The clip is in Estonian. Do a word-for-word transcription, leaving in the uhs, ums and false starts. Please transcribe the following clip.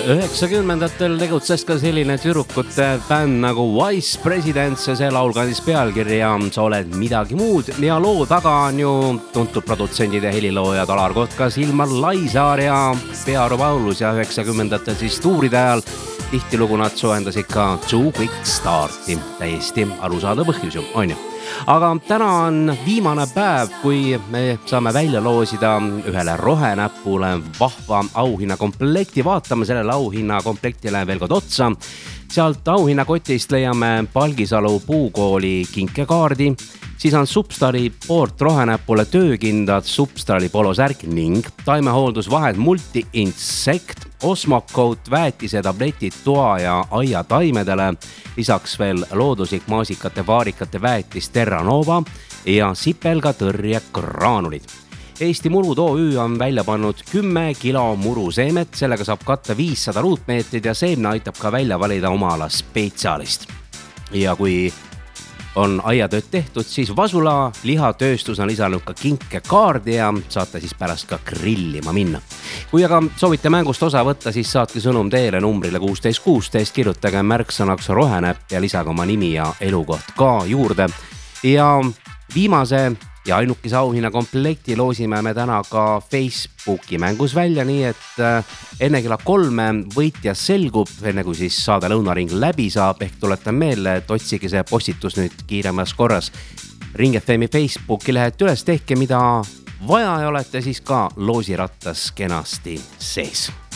üheksakümnendatel tegutses ka selline tüdrukute bänd nagu Vice Presidents ja see laul kandis pealkirja Sa oled midagi muud ja loo taga on ju tuntud produtsendid ja heliloojad Alar Kotkas, Ilmar Laisaar ja Pearu Paulus ja üheksakümnendatel siis tuuride ajal tihtilugu nad soojendasid ka Too Quick Starti. Täiesti arusaadav põhjus ju, on ju. Aga täna on viimane päev, kui me saame välja loosida ühele rohenäpule vahva auhinnakomplekti. Vaatame sellele auhinnakomplektile veel kord otsa. Sealt auhinnakotist leiame Palgisalu puukooli kinkekaardi. Siis on Substari poolt rohenäpule töökindad Substari polosärk ning taimehooldusvahed Multi-Insect, Osmocoat, väetise tabletid toa ja aia taimedele, lisaks veel looduslik maasikate vaarikate väetis Terranova ja sipelga tõrje graanulid. Eesti Murud O Ü on välja pannud kümme kilo muruseemet, sellega saab katta viissada ruutmeetrit ja seemne aitab ka välja valida oma ala spetsialist. Ja kui on aiatööd tehtud, siis Vasula lihatööstus on lisanud ka kinkekaardi ja saate siis pärast ka grillima minna. Kui aga soovite mängust osa võtta, siis saatke sõnum teele numbrile kuusteist kuusteist, kirjutage märksõnaks rohenäpp ja lisage oma nimi ja elukoht ka juurde. Ja viimase ja ainukese auhinna komplekti loosime me täna ka Facebooki mängus välja, nii et enne kella kolme võitja selgub, enne kui siis saade Lõunaring läbi saab, ehk tuletan meelde, et otsige see postitus nüüd kiiremas korras Ring F M-i Facebooki lehet üles, tehke mida vaja ja olete siis ka loosirattas kenasti sees.